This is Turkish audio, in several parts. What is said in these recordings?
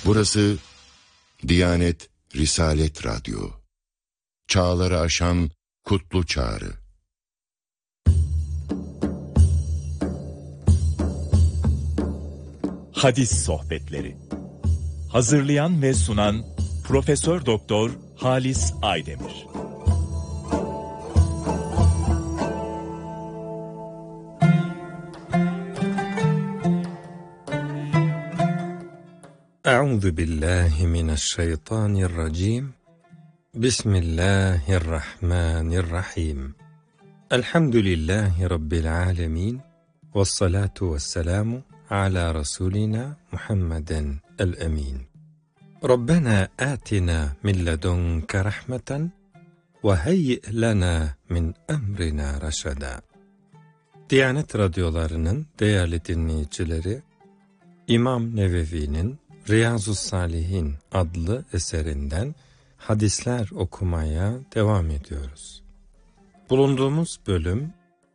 Burası Diyanet Risalet Radyo. Çağları aşan kutlu çağrı. Hadis sohbetleri. Hazırlayan ve sunan Profesör Doktor Halis Aydemir. Euzu billahi mineşşeytanirracim. Bismillahirrahmanirrahim. Elhamdülillahi rabbil alamin. Ves salatu vesselamu ala rasulina Muhammeden el-emin. Rabbena atina min ledunke rahmeten ve heyyi lana min emrina raşada. Diyanet radyolarının değerli dinleyicileri, İmam Nevevi'nin Riyazu's-Salihin adlı eserinden hadisler okumaya devam ediyoruz. Bulunduğumuz bölüm,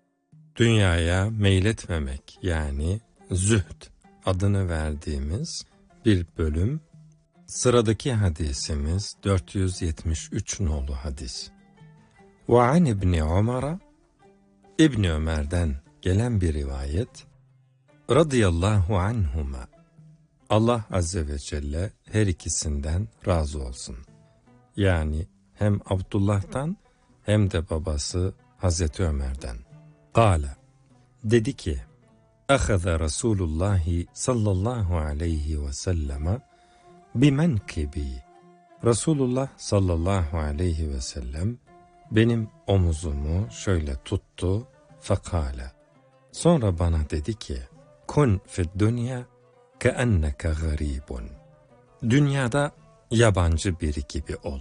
dünyaya meyletmemek yani zühd adını verdiğimiz bir bölüm. Sıradaki hadisimiz 473 nolu hadis. Ve an İbni Ömer'e, İbni Ömer'den gelen bir rivayet, radıyallahu anhuma, Allah Azze ve Celle her ikisinden razı olsun. Yani hem Abdullah'tan hem de babası Hazreti Ömer'den. Kâle, dedi ki, Ahaza Resulullah sallallahu aleyhi ve selleme bimenkibi. Resulullah sallallahu aleyhi ve sellem benim omuzumu şöyle tuttu, fekâle. Sonra bana dedi ki, kun fid dünya keenneke garibun. Dünyada yabancı biri gibi ol.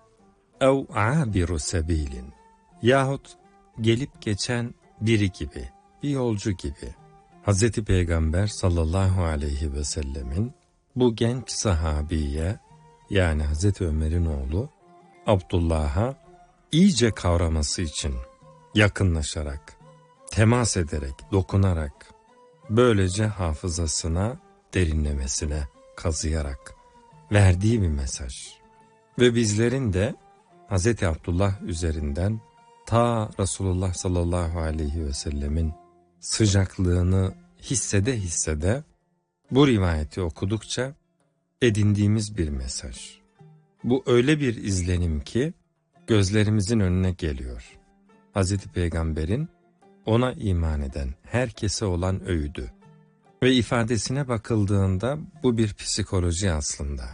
Ev abiru sebilin. Yahut gelip geçen biri gibi, bir yolcu gibi. Hazreti Peygamber sallallahu aleyhi ve sellemin bu genç sahabiye, yani Hazreti Ömer'in oğlu Abdullah'a iyice kavraması için yakınlaşarak, temas ederek, dokunarak, böylece hafızasına derinlemesine kazıyarak verdiği bir mesaj. Ve bizlerin de Hz. Abdullah üzerinden ta Resulullah sallallahu aleyhi ve sellemin sıcaklığını hissede bu rivayeti okudukça edindiğimiz bir mesaj. Bu öyle bir izlenim ki gözlerimizin önüne geliyor. Hz. Peygamber'in ona iman eden herkese olan öğüdü. Ve ifadesine bakıldığında bu bir psikoloji aslında.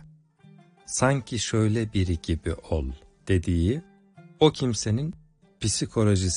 Sanki şöyle biri gibi ol dediği o kimsenin psikolojisi